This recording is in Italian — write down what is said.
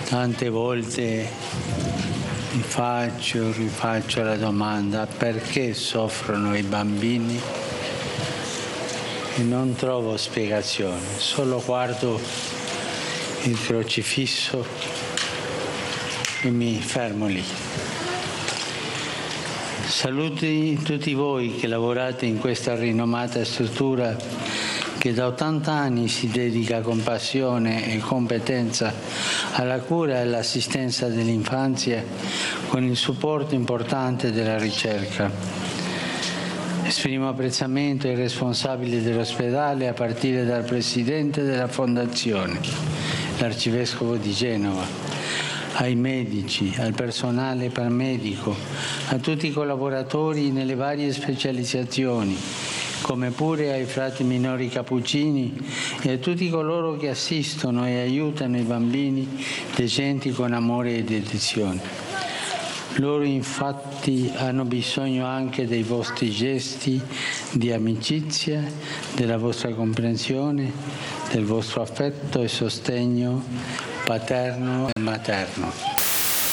Tante volte rifaccio la domanda: perché soffrono i bambini? E non trovo spiegazione, solo guardo il crocifisso e mi fermo lì. Saluti tutti voi che lavorate in questa rinomata struttura che da 80 anni si dedica con passione e competenza alla cura e all'assistenza dell'infanzia con il supporto importante della ricerca. Esprimo apprezzamento ai responsabili dell'ospedale a partire dal presidente della fondazione, l'arcivescovo di Genova, ai medici, al personale paramedico, a tutti i collaboratori nelle varie specializzazioni, come pure ai frati minori cappuccini e a tutti coloro che assistono e aiutano i bambini decenti con amore e dedizione. Loro infatti hanno bisogno anche dei vostri gesti di amicizia, della vostra comprensione, del vostro affetto e sostegno paterno e materno.